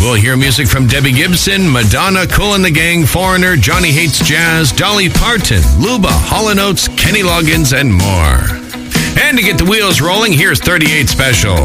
We'll hear music from Debbie Gibson, Madonna, Kool and the Gang, Foreigner, Johnny Hates Jazz, Dolly Parton, Luba, Hall & Oates, Kenny Loggins, and more. And to get the wheels rolling, here's 38 Special.